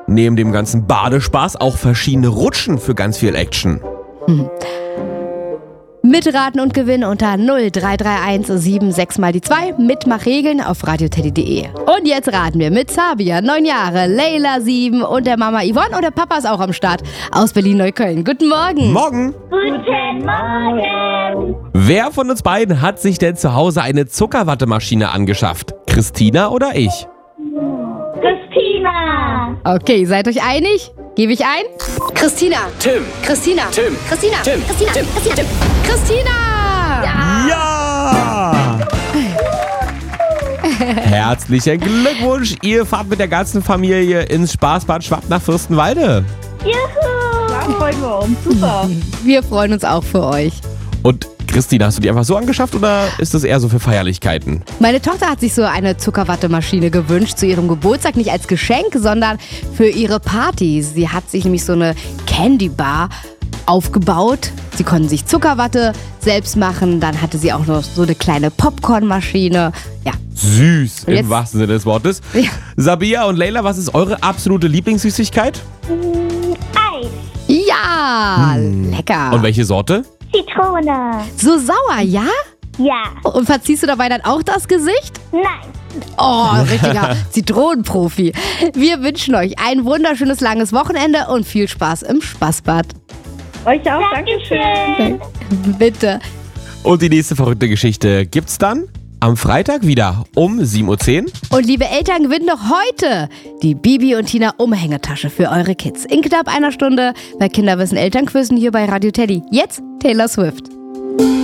neben dem ganzen Badespaß auch verschiedene Rutschen für ganz viel Action. Mitraten und gewinnen unter 0331 76 mal die 2. Mitmachregeln auf radioteddy.de. Und jetzt raten wir mit Sabia, 9 Jahre, Leila, 7 und der Mama Yvonne und der Papa ist auch am Start aus Berlin-Neukölln. Guten Morgen. Morgen! Guten Morgen. Wer von uns beiden hat sich denn zu Hause eine Zuckerwattemaschine angeschafft? Christina oder ich? Christina. Okay, seid euch einig? Gebe ich ein? Christina. Tim. Christina. Tim. Christina. Tim. Christina. Tim. Christina. Tim. Christina. Ja! Herzlichen Glückwunsch! Ihr fahrt mit der ganzen Familie ins Spaßbad Schwab nach Fürstenwalde. Juhu. Da freuen wir uns. Super. Wir freuen uns auch für euch. Und Christina, hast du die einfach so angeschafft oder ist das eher so für Feierlichkeiten? Meine Tochter hat sich so eine Zuckerwattemaschine gewünscht zu ihrem Geburtstag, nicht als Geschenk, sondern für ihre Party. Sie hat sich nämlich so eine Candy Bar aufgebaut. Sie konnten sich Zuckerwatte selbst machen. Dann hatte sie auch noch so eine kleine Popcornmaschine. Ja, Süß, Und jetzt- im wahrsten Sinne des Wortes. Ja. Sabia und Leila, was ist eure absolute Lieblingssüßigkeit? Eis. ja lecker. Und welche Sorte? Zitrone. So sauer, ja? Ja. Und verziehst du dabei dann auch das Gesicht? Nein. Oh, richtiger Zitronenprofi. Wir wünschen euch ein wunderschönes langes Wochenende und viel Spaß im Spaßbad. Euch auch. Dankeschön. Bitte. Und die nächste verrückte Geschichte gibt's dann am Freitag wieder um 7:10 Uhr. Und liebe Eltern, gewinnt noch heute die Bibi und Tina Umhängetasche für eure Kids. In knapp einer Stunde bei Kinderwissen Elternquizzen hier bei Radio Teddy. Jetzt Taylor Swift.